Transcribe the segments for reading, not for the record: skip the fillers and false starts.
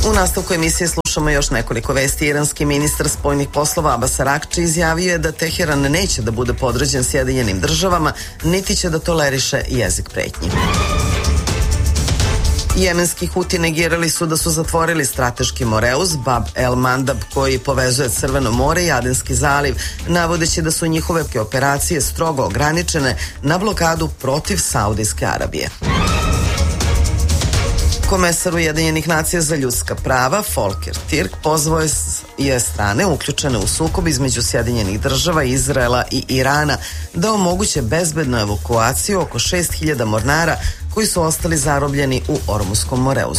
U nastavku emisije slušamo još nekoliko vesti. Iranski ministar spoljnih poslova Abbas Araghči izjavio je da Teheran neće da bude podređen Sjedinjenim državama, niti će da toleriše jezik pretnji. Jemenski Huti negirali su da su zatvorili strateški Moreus Bab el Mandab koji povezuje Crveno more i Adenski zaliv, navodeći da su njihove operacije strogo ograničene na blokadu protiv Saudijske Arabije. Komesar Ujedinjenih nacija za ljudska prava Volker Türk pozvao je strane uključene u sukob između Sjedinjenih država, Izraela i Irana da omoguće bezbednu evakuaciju oko 6.000 mornara koji su ostali zarobljeni u Ormuskom Moreusu.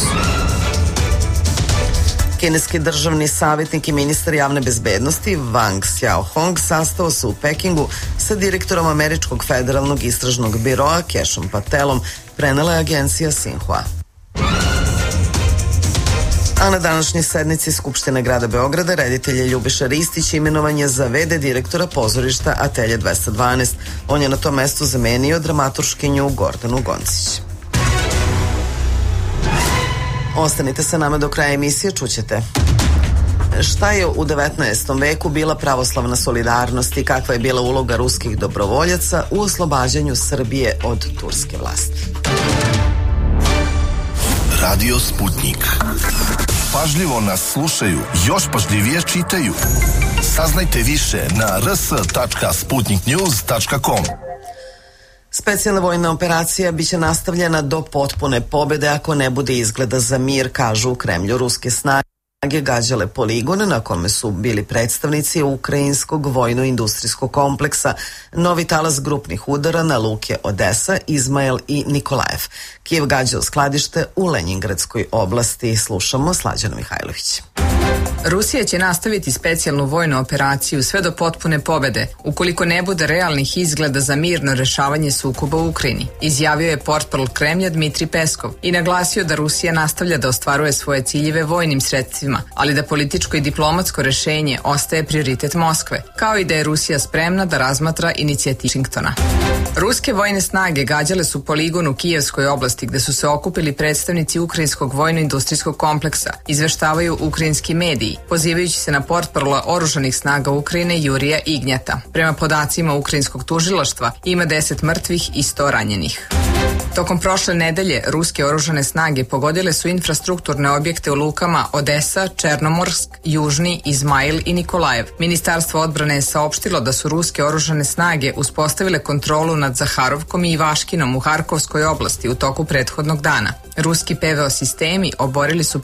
Kineski državni savjetnik i ministar javne bezbednosti Wang Xiaohong sastao se u Pekingu sa direktorom Američkog federalnog istražnog biroa Keshom Patelom, prenela je agencija Xinhua. A na današnjoj sednici Skupštine grada Beograda reditelj Ljubiša Ristić imenovan je za v.d. direktora pozorišta Atelje 212. On je na tom mestu zamenio dramaturškinju Gordanu Goncić. Ostanite sa nama do kraja emisije, čućete. Šta je u 19. veku bila pravoslavna solidarnost i kakva je bila uloga ruskih dobrovoljaca u oslobađanju Srbije od turske vlasti? Radio Sputnik. Pažljivo nas slušaju, još pažljivije čitaju. Saznajte više na rs.sputniknews.com. Specijalna vojna operacija biće nastavljena do potpune pobede ako ne bude izgleda za mir, kažu u Kremlju. Ruske snage gađale poligone na kome su bili predstavnici ukrajinskog vojno-industrijskog kompleksa. Novi talas grupnih udara na luke Odesa, Izmail i Nikolajev. Kijev gađao skladište u Lenjingradskoj oblasti. Slušamo Slađanu Mihajlović. Rusija će nastaviti specijalnu vojnu operaciju sve do potpune pobede, ukoliko ne bude realnih izgleda za mirno rešavanje sukoba u Ukrajini, izjavio je portparol Kremlja Dmitri Peskov i naglasio da Rusija nastavlja da ostvaruje svoje ciljeve vojnim sredstvima, ali da političko i diplomatsko rešenje ostaje prioritet Moskve, kao i da je Rusija spremna da razmatra inicijativu Vašingtona. Ruske vojne snage gađale su poligon u Kijevskoj oblasti gde su se okupili predstavnici ukrajinskog vojno-industrijskog kompleksa, izveštavaju ukrajinski mediji, pozivajući se na portparola oružanih snaga Ukrajine Jurija Ignjata. Prema podacima ukrajinskog tužilaštva ima 10 mrtvih i 100 ranjenih. Tokom prošle nedelje ruske oružane snage pogodile su infrastrukturne objekte u lukama Odesa, Černomorsk, Južni, Izmail i Nikolajev. Ministarstvo odbrane je saopštilo da su ruske oružane snage uspostavile kontrolu nad Zaharovkom i Ivaškinom u Harkovskoj oblasti u toku prethodnog dana. Ruski PVO sistemi oborili su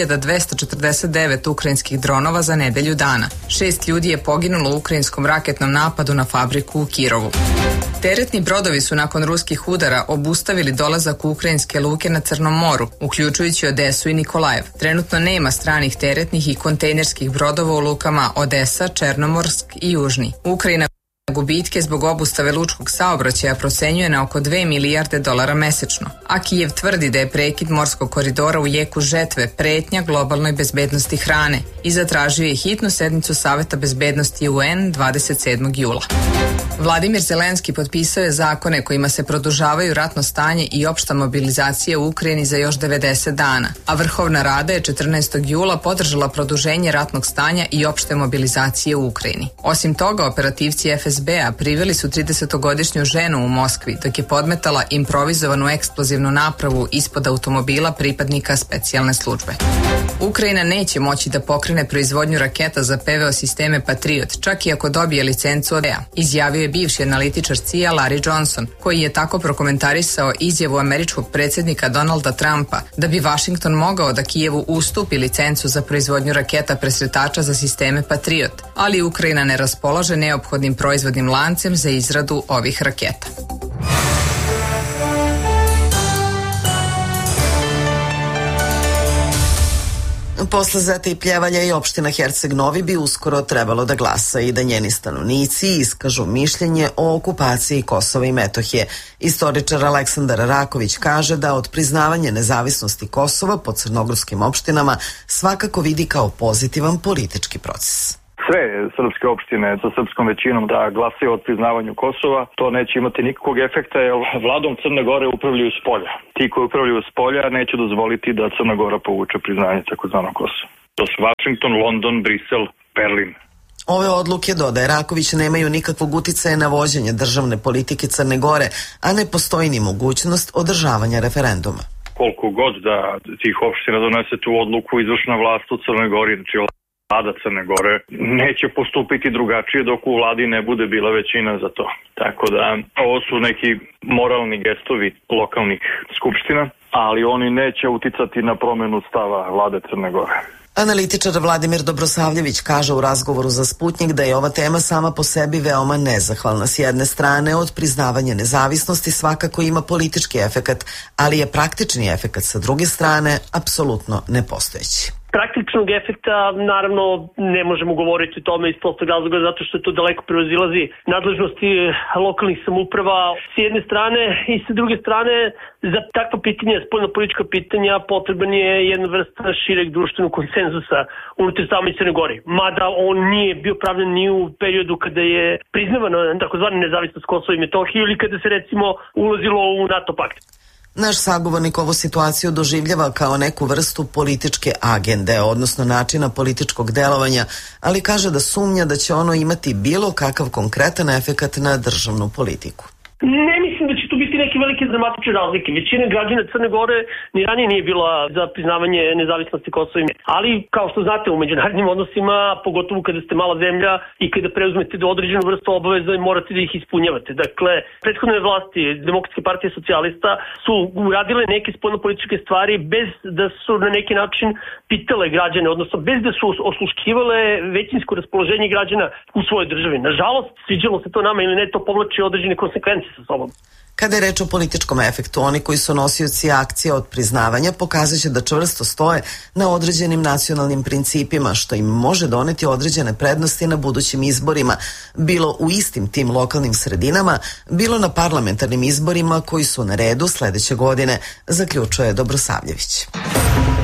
5249 ukrajinskih dronova za nedelju dana. 6 ljudi je poginulo u ukrajinskom raketnom napadu na fabriku u Kirovu. Teretni brodovi su nakon ruskih udara obustavili dolazak u ukrajinske luke na Crnom moru, uključujući Odesu i Nikolajev. Trenutno nema stranih teretnih i kontejnerskih brodova u lukama Odesa, Černomorsk i Južni. Ukrajina gubitke zbog obustave lučkog saobraćaja procenjuje na oko 2 milijarde dolara mesečno, a Kijev tvrdi da je prekid morskog koridora u jeku žetve pretnja globalnoj bezbednosti hrane i zatražio je hitnu sednicu Saveta bezbednosti UN 27. jula. Vladimir Zelenski potpisao je zakone kojima se produžavaju ratno stanje i opšta mobilizacija u Ukrajini za još 90 dana, a Vrhovna Rada je 14. jula podržala produženje ratnog stanja i opšte mobilizacije u Ukrajini. Osim toga, operativci FSB-a priveli su 30-godišnju ženu u Moskvi dok je podmetala improvizovanu eksplozivnu napravu ispod automobila pripadnika specijalne službe. Ukrajina neće moći da pokrene proizvodnju raketa za PVO sisteme Patriot, čak i ako dobije licencu od EA, izjavio je bivši analitičar CIA Larry Johnson, koji je tako prokomentarisao izjavu američkog predsjednika Donalda Trumpa da bi Vašington mogao da Kijevu ustupi licencu za proizvodnju raketa presretača za sisteme Patriot, ali Ukrajina ne raspolaže neophodnim proizvodnim lancem za izradu ovih raketa. Posle Zete i Pljevalja i opština Herceg Novi bi uskoro trebalo da glasa i da njeni stanovnici iskažu mišljenje o okupaciji Kosova i Metohije. Istoričar Aleksandar Raković kaže da od priznavanja nezavisnosti Kosova po crnogorskim opštinama svakako vidi kao pozitivan politički proces. sve srpske opštine sa srpskom većinom da glasaju o priznavanju Kosova, to neće imati nikakvog efekta jer vladom Crne Gore upravljaju s polja. Ti koji upravljaju s polja neće dozvoliti da Crna Gora povuče priznanje takozvanog Kosova. To su Washington, London, Brisel, Berlin. Ove odluke, dodaje Raković, nemaju nikakvog uticaja na vođenje državne politike Crne Gore, a ne postoji ni mogućnost održavanja referenduma. Koliko god da tih opština donese tu odluku, izvršna vlast u Crnoj Gori, znači vlada Crne Gore, neće postupiti drugačije dok u vladi ne bude bila većina za to. Tako da ovo su neki moralni gestovi lokalnih skupština, ali oni neće uticati na promenu stava vlade Crne Gore. Analitičar Vladimir Dobrosavljević kaže u razgovoru za Sputnik da je ova tema sama po sebi veoma nezahvalna. S jedne strane, od priznavanja nezavisnosti svakako ima politički efekat, ali je praktični efekat sa druge strane apsolutno nepostojeći. Praktičnog efekta naravno ne možemo govoriti o tome iz prostog razloga zato što to daleko prevazilazi nadležnosti lokalnih samouprava s jedne strane i sa druge strane za takva pitanja, spoljnopolitička pitanja potreban je jedna vrsta šireg društvenog konsenzusa unutar same Crne Gore. Mada on nije bio pravljen ni u periodu kada je priznavana takozvana nezavisnost Kosova i Metohije ili kada se recimo ulazilo u NATO pakt. Naš sagovornik ovu situaciju doživljava kao neku vrstu političke agende, odnosno načina političkog delovanja, ali kaže da sumnja da će ono imati bilo kakav konkretan efekat na državnu politiku. Ne mislim da će tu biti neke velike dramatične razlike. Većina građana Crne Gore ni ranije nije bila za priznavanje nezavisnosti Kosova i Metohije. Ali, kao što znate, u međunarodnim odnosima, pogotovo kada ste mala zemlja i kada preuzmete do određenu vrstu obaveza, morate da ih ispunjavate. Dakle, prethodne vlasti Demokratske partije socijalista su uradile neke spoljnopolitičke stvari bez da su na neki način pitale građane, odnosno bez da su osluškivale većinsko raspoloženje građana u svojoj državi. Nažalost, sviđalo se to nama ili ne, to povlači određene konsekvence sa sobom. Kada je reč o političkom efektu, oni koji su nosioci akcija od priznavanja pokazat će da čvrsto stoje na određenim nacionalnim principima, što im može doneti određene prednosti na budućim izborima, bilo u istim tim lokalnim sredinama, bilo na parlamentarnim izborima koji su na redu sledeće godine, zaključuje Dobrosavljević.